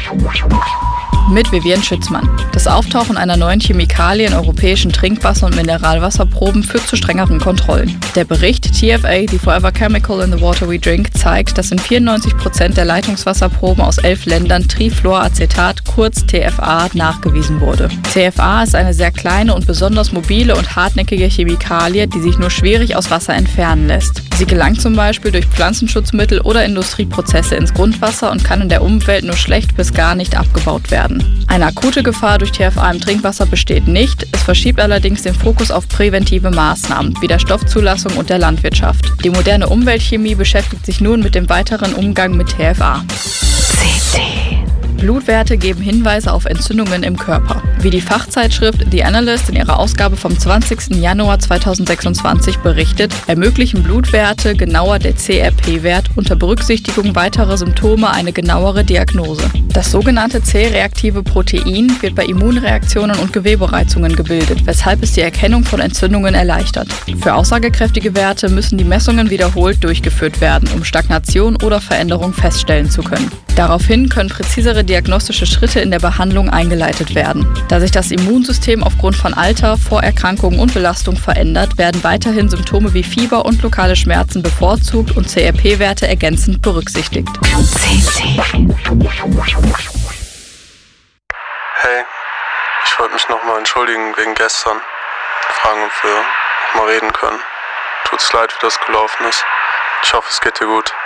Mit Vivienne Schützmann. Das Auftauchen einer neuen Chemikalie in europäischen Trinkwasser- und Mineralwasserproben führt zu strengeren Kontrollen. Der Bericht TFA, the Forever Chemical in the Water We Drink, zeigt, dass in 94% der Leitungswasserproben aus 11 Ländern Trifluoracetat, kurz TFA, nachgewiesen wurde. TFA ist eine sehr kleine und besonders mobile und hartnäckige Chemikalie, die sich nur schwierig aus Wasser entfernen lässt. Sie gelangt zum Beispiel durch Pflanzenschutzmittel oder Industrieprozesse ins Grundwasser und kann in der Umwelt nur schlecht bis gar nicht abgebaut werden. Eine akute Gefahr durch TFA im Trinkwasser besteht nicht, es verschiebt allerdings den Fokus auf präventive Maßnahmen wie der Stoffzulassung und der Landwirtschaft. Die moderne Umweltchemie beschäftigt sich nun mit dem weiteren Umgang mit TFA. Blutwerte geben Hinweise auf Entzündungen im Körper. Wie die Fachzeitschrift The Analyst in ihrer Ausgabe vom 20. Januar 2026 berichtet, ermöglichen Blutwerte, genauer der CRP-Wert, unter Berücksichtigung weiterer Symptome eine genauere Diagnose. Das sogenannte C-reaktive Protein wird bei Immunreaktionen und Gewebereizungen gebildet, weshalb es die Erkennung von Entzündungen erleichtert. Für aussagekräftige Werte müssen die Messungen wiederholt durchgeführt werden, um Stagnation oder Veränderung feststellen zu können. Daraufhin können präzisere diagnostische Schritte in der Behandlung eingeleitet werden. Da sich das Immunsystem aufgrund von Alter, Vorerkrankungen und Belastung verändert, werden weiterhin Symptome wie Fieber und lokale Schmerzen bevorzugt und CRP-Werte ergänzend berücksichtigt. Hey, ich wollte mich nochmal entschuldigen wegen gestern. Fragen, ob wir nochmal reden können. Tut's leid, wie das gelaufen ist. Ich hoffe, es geht dir gut.